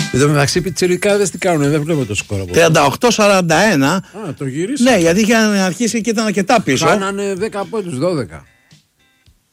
Εδώ μεταξύ οι πιτσιρικάδες τι κάνουν, δεν βλέπω το σκορ. 38-41. Το γυρίσανε. Ναι, γιατί είχαν αρχίσει και ήταν αρκετά πίσω. Κάνανε 10 από τους 12.